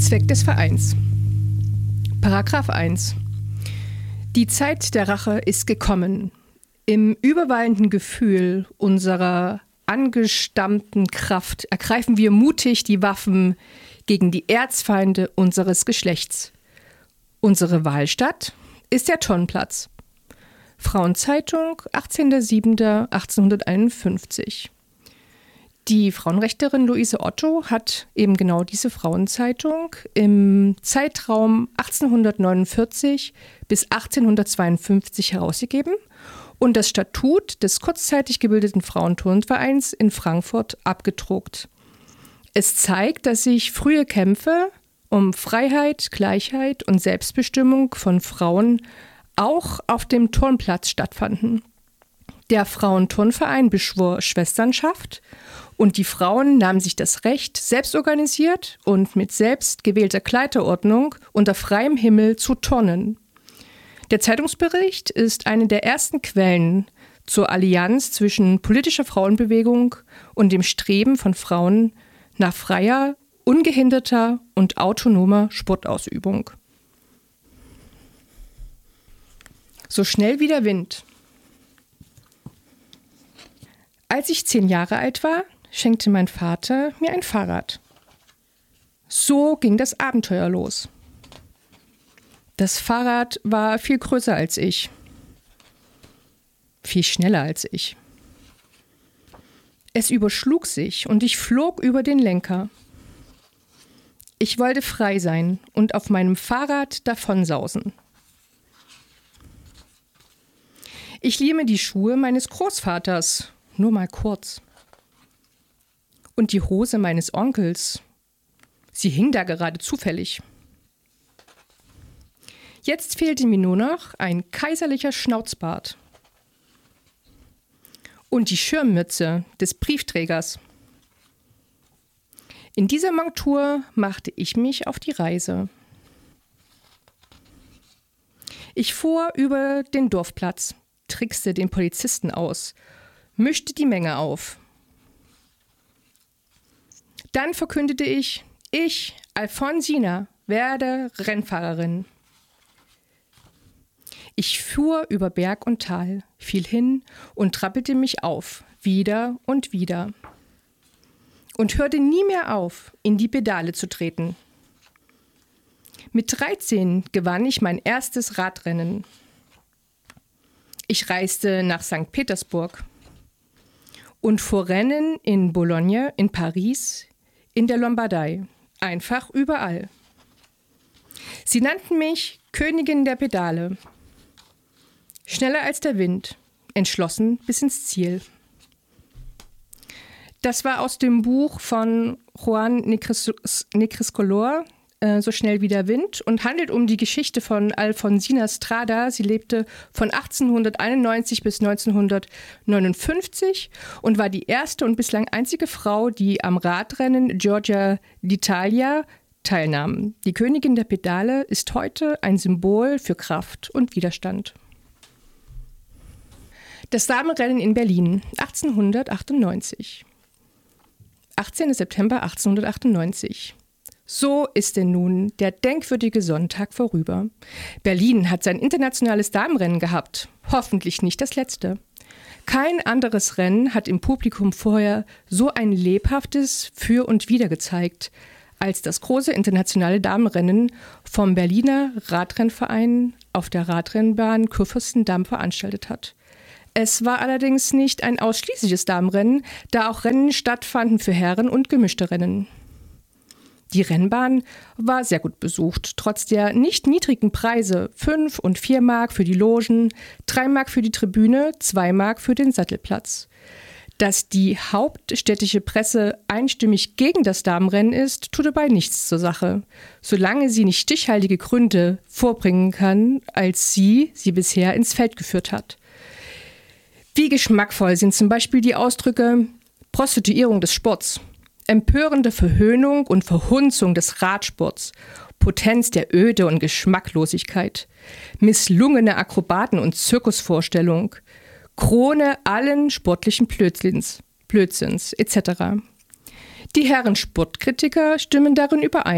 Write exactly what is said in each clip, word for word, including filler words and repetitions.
Zweck des Vereins. Paragraph eins. Die Zeit der Rache ist gekommen. Im überwallenden Gefühl unserer angestammten Kraft ergreifen wir mutig die Waffen gegen die Erzfeinde unseres Geschlechts. Unsere Wahlstatt ist der Tonnplatz. Frauenzeitung, achtzehnter siebter achtzehnhunderteinundfünfzig. Die Frauenrechterin Luise Otto hat eben genau diese Frauenzeitung im Zeitraum achtzehnhundertneunundvierzig bis achtzehnhundertzweiundfünfzig herausgegeben und das Statut des kurzzeitig gebildeten Frauenturnvereins in Frankfurt abgedruckt. Es zeigt, dass sich frühe Kämpfe um Freiheit, Gleichheit und Selbstbestimmung von Frauen auch auf dem Turnplatz stattfanden. Der Frauenturnverein beschwor Schwesternschaft und die Frauen nahmen sich das Recht, selbstorganisiert und mit selbst gewählter Kleiderordnung unter freiem Himmel zu turnen. Der Zeitungsbericht ist eine der ersten Quellen zur Allianz zwischen politischer Frauenbewegung und dem Streben von Frauen nach freier, ungehinderter und autonomer Sportausübung. So schnell wie der Wind. Als ich zehn Jahre alt war, schenkte mein Vater mir ein Fahrrad. So ging das Abenteuer los. Das Fahrrad war viel größer als ich, viel schneller als ich. Es überschlug sich und ich flog über den Lenker. Ich wollte frei sein und auf meinem Fahrrad davonsausen. Ich lieh mir die Schuhe meines Großvaters, nur mal kurz. Und die Hose meines Onkels, sie hing da gerade zufällig. Jetzt fehlte mir nur noch ein kaiserlicher Schnauzbart und die Schirmmütze des Briefträgers. In dieser Montur machte ich mich auf die Reise. Ich fuhr über den Dorfplatz, trickste den Polizisten aus, mischte die Menge auf. Dann verkündete ich, ich, Alfonsina, werde Rennfahrerin. Ich fuhr über Berg und Tal, fiel hin und trappelte mich auf, wieder und wieder. Und hörte nie mehr auf, in die Pedale zu treten. Mit dreizehn gewann ich mein erstes Radrennen. Ich reiste nach Sankt Petersburg und fuhr Rennen in Bologne, in Paris, in der Lombardei, einfach überall. Sie nannten mich Königin der Pedale. Schneller als der Wind, entschlossen bis ins Ziel. Das war aus dem Buch von Juan Necrescolor, äh, So schnell wie der Wind, und handelt um die Geschichte von Alfonsina Strada. Sie lebte von achtzehnhunderteinundneunzig bis neunzehnhundertneunundfünfzig und war die erste und bislang einzige Frau, die am Radrennen Giorgia d'Italia teilnahm. Die Königin der Pedale ist heute ein Symbol für Kraft und Widerstand. Das Damenrennen in Berlin, achtzehnhundertachtundneunzig. achtzehnter September achtzehnhundertachtundneunzig. So ist denn nun der denkwürdige Sonntag vorüber. Berlin hat sein internationales Damenrennen gehabt. Hoffentlich nicht das letzte. Kein anderes Rennen hat im Publikum vorher so ein lebhaftes Für und Wider gezeigt, als das große internationale Damenrennen vom Berliner Radrennverein auf der Radrennbahn Kurfürstendamm veranstaltet hat. Es war allerdings nicht ein ausschließliches Damenrennen, da auch Rennen stattfanden für Herren und gemischte Rennen. Die Rennbahn war sehr gut besucht, trotz der nicht niedrigen Preise, fünf und vier Mark für die Logen, drei Mark für die Tribüne, zwei Mark für den Sattelplatz. Dass die hauptstädtische Presse einstimmig gegen das Damenrennen ist, tut dabei nichts zur Sache, solange sie nicht stichhaltige Gründe vorbringen kann, als sie sie bisher ins Feld geführt hat. Wie geschmackvoll sind zum Beispiel die Ausdrücke Prostituierung des Sports, empörende Verhöhnung und Verhunzung des Radsports, Potenz der Öde und Geschmacklosigkeit, misslungene Akrobaten- und Zirkusvorstellung, Krone allen sportlichen Blödsinns, Blödsinns et cetera. Die Herren Sportkritiker stimmen darin überein.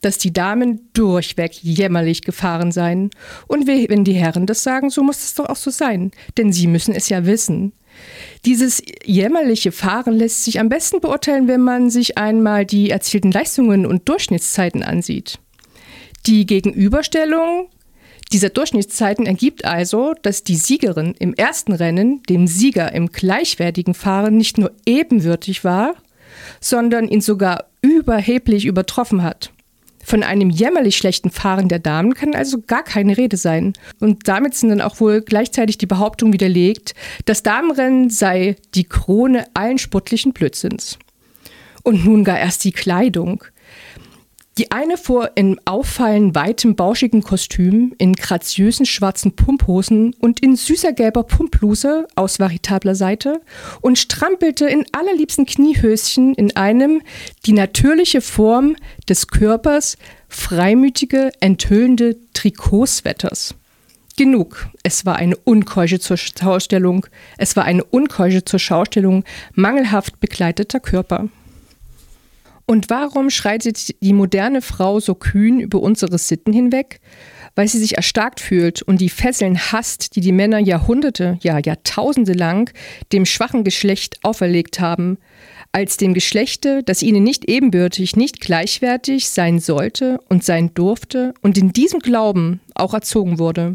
dass die Damen durchweg jämmerlich gefahren seien. Und wenn die Herren das sagen, so muss es doch auch so sein, denn sie müssen es ja wissen. Dieses jämmerliche Fahren lässt sich am besten beurteilen, wenn man sich einmal die erzielten Leistungen und Durchschnittszeiten ansieht. Die Gegenüberstellung dieser Durchschnittszeiten ergibt also, dass die Siegerin im ersten Rennen dem Sieger im gleichwertigen Fahren nicht nur ebenbürtig war, sondern ihn sogar überheblich übertroffen hat. Von einem jämmerlich schlechten Fahren der Damen kann also gar keine Rede sein. Und damit sind dann auch wohl gleichzeitig die Behauptung widerlegt, das Damenrennen sei die Krone allen sportlichen Blödsinns. Und nun gar erst die Kleidung. Die eine fuhr in auffallend weitem, bauschigen Kostüm, in graziösen schwarzen Pumphosen und in süßer gelber Pumpbluse aus varitabler Seite und strampelte in allerliebsten Kniehöschen in einem die natürliche Form des Körpers freimütige, enthüllende Trikotswetters. Genug, es war eine Unkeusche zur Schaustellung, es war eine Unkeusche zur Schaustellung mangelhaft bekleideter Körper. Und warum schreitet die moderne Frau so kühn über unsere Sitten hinweg? Weil sie sich erstarkt fühlt und die Fesseln hasst, die die Männer Jahrhunderte, ja Jahrtausende lang dem schwachen Geschlecht auferlegt haben, als dem Geschlechte, das ihnen nicht ebenbürtig, nicht gleichwertig sein sollte und sein durfte und in diesem Glauben auch erzogen wurde.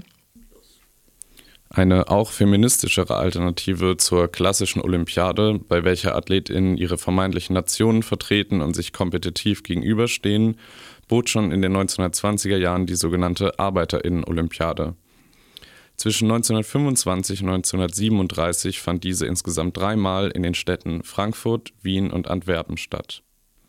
Eine auch feministischere Alternative zur klassischen Olympiade, bei welcher AthletInnen ihre vermeintlichen Nationen vertreten und sich kompetitiv gegenüberstehen, bot schon in den neunzehnhundertzwanziger Jahren die sogenannte ArbeiterInnen-Olympiade. Zwischen neunzehnhundertfünfundzwanzig und neunzehnhundertsiebenunddreißig fand diese insgesamt dreimal in den Städten Frankfurt, Wien und Antwerpen statt.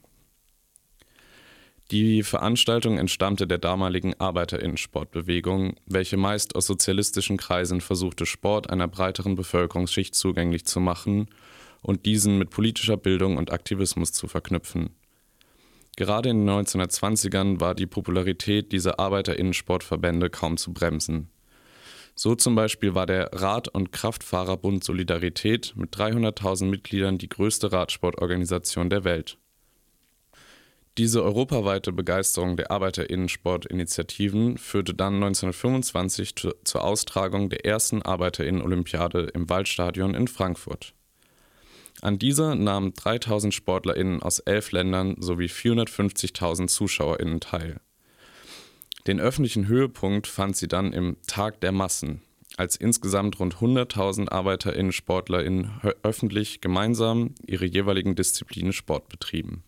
Die Veranstaltung entstammte der damaligen ArbeiterInnen-Sportbewegung, welche meist aus sozialistischen Kreisen versuchte, Sport einer breiteren Bevölkerungsschicht zugänglich zu machen und diesen mit politischer Bildung und Aktivismus zu verknüpfen. Gerade in den neunzehnhundertzwanzigern war die Popularität dieser ArbeiterInnen-Sportverbände kaum zu bremsen. So zum Beispiel war der Rad- und Kraftfahrerbund Solidarität mit dreihunderttausend Mitgliedern die größte Radsportorganisation der Welt. Diese europaweite Begeisterung der ArbeiterInnen-Sportinitiativen führte dann neunzehnhundertfünfundzwanzig zu, zur Austragung der ersten ArbeiterInnen-Olympiade im Waldstadion in Frankfurt. An dieser nahmen dreitausend SportlerInnen aus elf Ländern sowie vierhundertfünfzigtausend ZuschauerInnen teil. Den öffentlichen Höhepunkt fand sie dann im Tag der Massen, als insgesamt rund hunderttausend ArbeiterInnen-SportlerInnen öffentlich gemeinsam ihre jeweiligen Disziplinen Sport betrieben.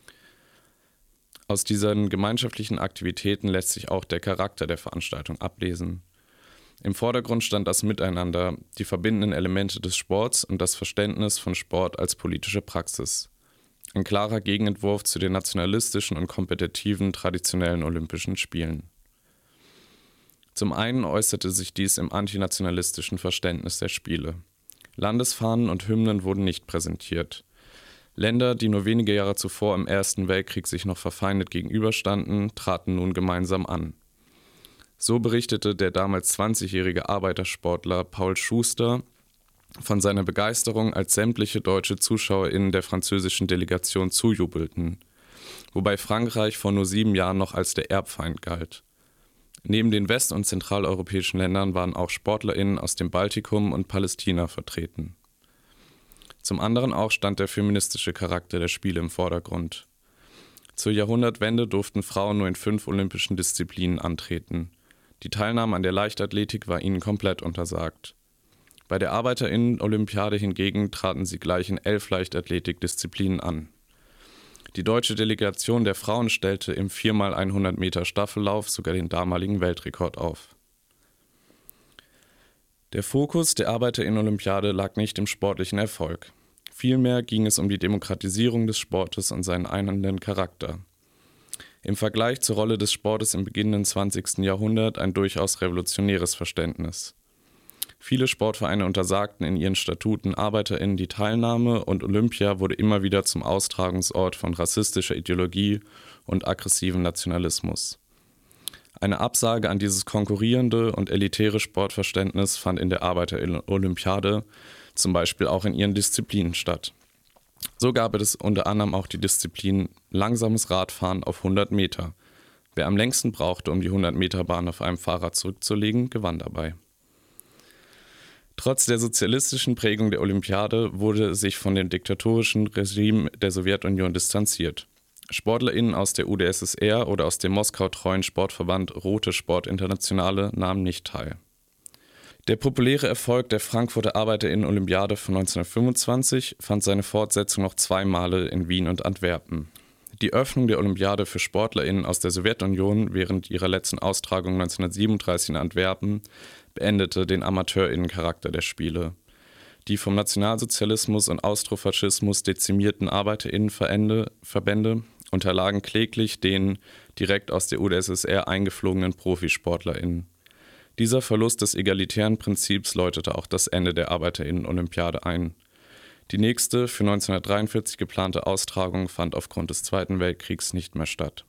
Aus diesen gemeinschaftlichen Aktivitäten lässt sich auch der Charakter der Veranstaltung ablesen. Im Vordergrund stand das Miteinander, die verbindenden Elemente des Sports und das Verständnis von Sport als politische Praxis. Ein klarer Gegenentwurf zu den nationalistischen und kompetitiven traditionellen Olympischen Spielen. Zum einen äußerte sich dies im antinationalistischen Verständnis der Spiele. Landesfahnen und Hymnen wurden nicht präsentiert. Länder, die nur wenige Jahre zuvor im Ersten Weltkrieg sich noch verfeindet gegenüberstanden, traten nun gemeinsam an. So berichtete der damals zwanzigjährige Arbeitersportler Paul Schuster von seiner Begeisterung, als sämtliche deutsche ZuschauerInnen der französischen Delegation zujubelten, wobei Frankreich vor nur sieben Jahren noch als der Erbfeind galt. Neben den west- und zentraleuropäischen Ländern waren auch SportlerInnen aus dem Baltikum und Palästina vertreten. Zum anderen auch stand der feministische Charakter der Spiele im Vordergrund. Zur Jahrhundertwende durften Frauen nur in fünf olympischen Disziplinen antreten. Die Teilnahme an der Leichtathletik war ihnen komplett untersagt. Bei der ArbeiterInnen-Olympiade hingegen traten sie gleich in elf Leichtathletikdisziplinen an. Die deutsche Delegation der Frauen stellte im vier mal hundert Meter Staffellauf sogar den damaligen Weltrekord auf. Der Fokus der ArbeiterInnen-Olympiade lag nicht im sportlichen Erfolg. Vielmehr ging es um die Demokratisierung des Sportes und seinen einenden Charakter. Im Vergleich zur Rolle des Sportes im beginnenden zwanzigsten Jahrhundert ein durchaus revolutionäres Verständnis. Viele Sportvereine untersagten in ihren Statuten ArbeiterInnen die Teilnahme und Olympia wurde immer wieder zum Austragungsort von rassistischer Ideologie und aggressivem Nationalismus. Eine Absage an dieses konkurrierende und elitäre Sportverständnis fand in der ArbeiterInnen-Olympiade zum Beispiel auch in ihren Disziplinen statt. So gab es unter anderem auch die Disziplin langsames Radfahren auf hundert Meter, Wer am längsten brauchte, um die hundert-Meter-Bahn auf einem Fahrrad zurückzulegen, gewann dabei. Trotz der sozialistischen Prägung der Olympiade wurde sich von dem diktatorischen Regime der Sowjetunion distanziert. SportlerInnen aus der U d S S R oder aus dem Moskau-treuen Sportverband Rote Sportinternationale nahmen nicht teil. Der populäre Erfolg der Frankfurter ArbeiterInnen-Olympiade von neunzehnhundertfünfundzwanzig fand seine Fortsetzung noch zwei Male in Wien und Antwerpen. Die Öffnung der Olympiade für SportlerInnen aus der Sowjetunion während ihrer letzten Austragung neunzehnhundertsiebenunddreißig in Antwerpen beendete den AmateurInnen-Charakter der Spiele. Die vom Nationalsozialismus und Austrofaschismus dezimierten ArbeiterInnen-Verbände unterlagen kläglich den direkt aus der U d S S R eingeflogenen ProfisportlerInnen. Dieser Verlust des egalitären Prinzips läutete auch das Ende der ArbeiterInnen-Olympiade ein. Die nächste, für neunzehnhundertdreiundvierzig geplante Austragung fand aufgrund des Zweiten Weltkriegs nicht mehr statt.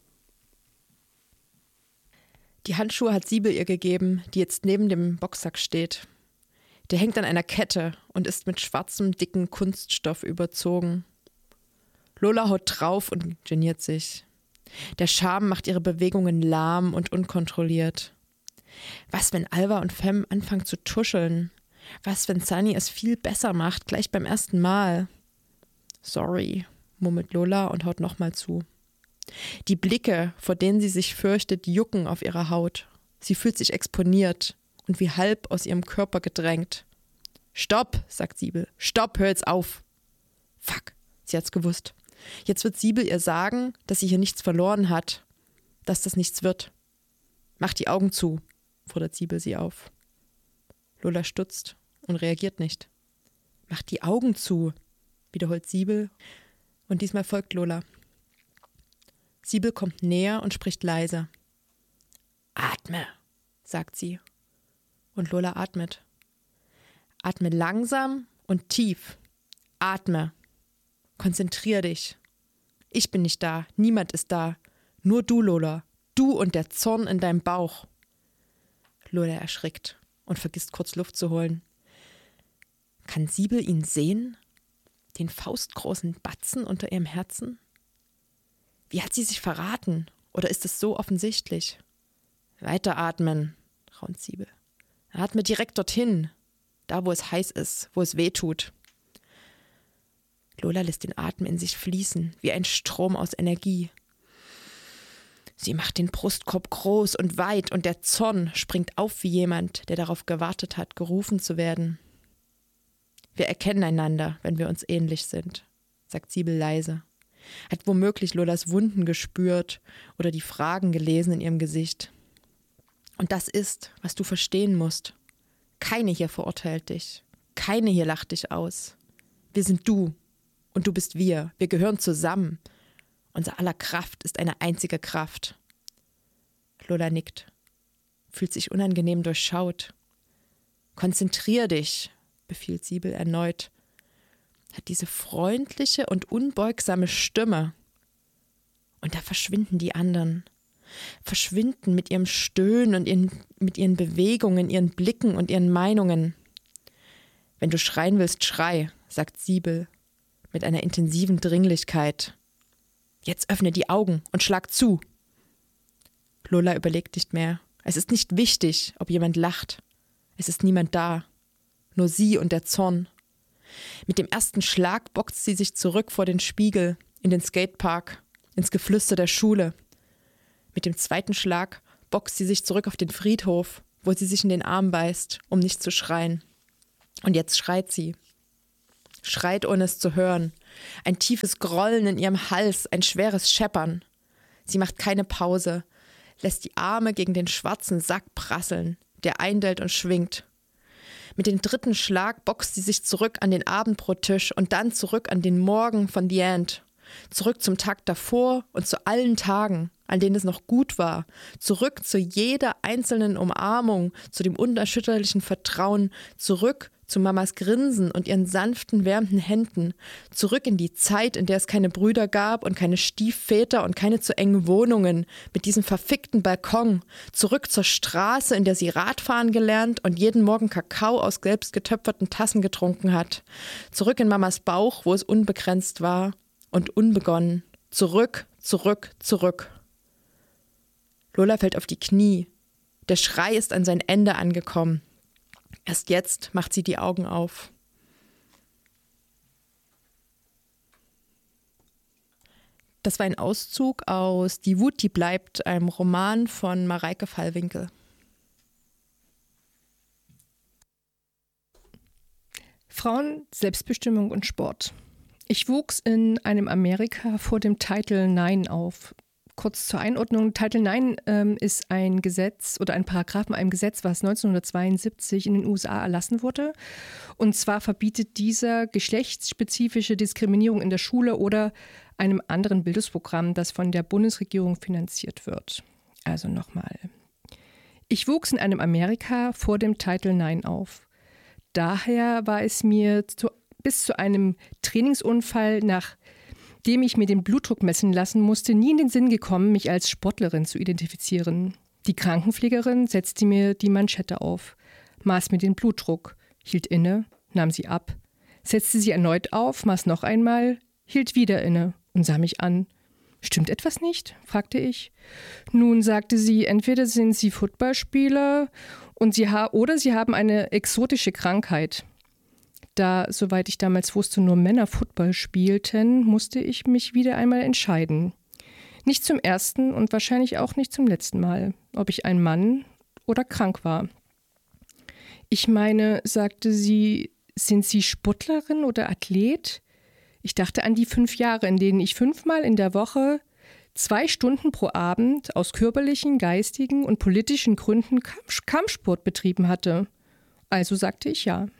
Die Handschuhe hat Siebel ihr gegeben, die jetzt neben dem Boxsack steht. Der hängt an einer Kette und ist mit schwarzem, dicken Kunststoff überzogen. Lola haut drauf und geniert sich. Der Charme macht ihre Bewegungen lahm und unkontrolliert. Was, wenn Alva und Fem anfangen zu tuscheln? Was, wenn Sunny es viel besser macht, gleich beim ersten Mal? Sorry, murmelt Lola und haut nochmal zu. Die Blicke, vor denen sie sich fürchtet, jucken auf ihrer Haut. Sie fühlt sich exponiert und wie halb aus ihrem Körper gedrängt. Stopp, sagt Siebel. Stopp, hör jetzt auf. Fuck, sie hat's gewusst. Jetzt wird Siebel ihr sagen, dass sie hier nichts verloren hat, dass das nichts wird. Mach die Augen zu, fordert Siebel sie auf. Lola stutzt und reagiert nicht. Mach die Augen zu, wiederholt Siebel und diesmal folgt Lola. Siebel kommt näher und spricht leise. Atme, sagt sie. Und Lola atmet. Atme langsam und tief. Atme. Konzentrier dich. Ich bin nicht da, niemand ist da. Nur du, Lola. Du und der Zorn in deinem Bauch. Lola erschrickt und vergisst kurz Luft zu holen. Kann Siebel ihn sehen? Den faustgroßen Batzen unter ihrem Herzen? Wie hat sie sich verraten? Oder ist es so offensichtlich? Weiteratmen, raunt Siebel. Atme direkt dorthin, da wo es heiß ist, wo es weh tut. Lola lässt den Atem in sich fließen, wie ein Strom aus Energie. Sie macht den Brustkorb groß und weit und der Zorn springt auf wie jemand, der darauf gewartet hat, gerufen zu werden. Wir erkennen einander, wenn wir uns ähnlich sind, sagt Siebel leise. Hat womöglich Lolas Wunden gespürt oder die Fragen gelesen in ihrem Gesicht. Und das ist, was du verstehen musst. Keine hier verurteilt dich. Keine hier lacht dich aus. Wir sind du und du bist wir. Wir gehören zusammen. Unser aller Kraft ist eine einzige Kraft. Lola nickt, fühlt sich unangenehm durchschaut. Konzentrier dich, befiehlt Siebel erneut. Hat diese freundliche und unbeugsame Stimme. Und da verschwinden die anderen. Verschwinden mit ihrem Stöhnen und ihren, mit ihren Bewegungen, ihren Blicken und ihren Meinungen. Wenn du schreien willst, schrei, sagt Siebel mit einer intensiven Dringlichkeit. Jetzt öffne die Augen und schlag zu. Lola überlegt nicht mehr. Es ist nicht wichtig, ob jemand lacht. Es ist niemand da. Nur sie und der Zorn. Mit dem ersten Schlag boxt sie sich zurück vor den Spiegel, in den Skatepark, ins Geflüster der Schule. Mit dem zweiten Schlag boxt sie sich zurück auf den Friedhof, wo sie sich in den Arm beißt, um nicht zu schreien. Und jetzt schreit sie. Schreit, ohne es zu hören. Ein tiefes Grollen in ihrem Hals, ein schweres Scheppern. Sie macht keine Pause, lässt die Arme gegen den schwarzen Sack prasseln, der eindellt und schwingt. Mit dem dritten Schlag boxt sie sich zurück an den Abendbrottisch und dann zurück an den Morgen von The End. Zurück zum Tag davor und zu allen Tagen, an denen es noch gut war. Zurück zu jeder einzelnen Umarmung, zu dem unerschütterlichen Vertrauen. Zurück zu Mamas Grinsen und ihren sanften, wärmenden Händen. Zurück in die Zeit, in der es keine Brüder gab und keine Stiefväter und keine zu engen Wohnungen mit diesem verfickten Balkon. Zurück zur Straße, in der sie Radfahren gelernt und jeden Morgen Kakao aus selbst getöpferten Tassen getrunken hat. Zurück in Mamas Bauch, wo es unbegrenzt war und unbegonnen. Zurück, zurück, zurück. Lola fällt auf die Knie. Der Schrei ist an sein Ende angekommen. Erst jetzt macht sie die Augen auf. Das war ein Auszug aus Die Wut, die bleibt, einem Roman von Mareike Fallwinkel. Frauen, Selbstbestimmung und Sport. Ich wuchs in einem Amerika vor dem Title neun auf. Kurz zur Einordnung, Title neun ähm, ist ein Gesetz oder ein Paragraph in einem Gesetz, was neunzehnhundertzweiundsiebzig in den U S A erlassen wurde. Und zwar verbietet dieser geschlechtsspezifische Diskriminierung in der Schule oder einem anderen Bildungsprogramm, das von der Bundesregierung finanziert wird. Also nochmal. Ich wuchs in einem Amerika vor dem Title neun auf. Daher war es mir zu, bis zu einem Trainingsunfall, nachdem ich mir den Blutdruck messen lassen musste, nie in den Sinn gekommen, mich als Sportlerin zu identifizieren. Die Krankenpflegerin setzte mir die Manschette auf, maß mir den Blutdruck, hielt inne, nahm sie ab, setzte sie erneut auf, maß noch einmal, hielt wieder inne und sah mich an. »Stimmt etwas nicht?« fragte ich. Nun, sagte sie, entweder sind Sie Footballspieler und sie ha- oder Sie haben eine exotische Krankheit. Da, soweit ich damals wusste, nur Männer Football spielten, musste ich mich wieder einmal entscheiden. Nicht zum ersten und wahrscheinlich auch nicht zum letzten Mal, ob ich ein Mann oder krank war. Ich meine, sagte sie, sind Sie Sportlerin oder Athlet? Ich dachte an die fünf Jahre, in denen ich fünfmal in der Woche zwei Stunden pro Abend aus körperlichen, geistigen und politischen Gründen Kampf- Kampfsport betrieben hatte. Also sagte ich ja.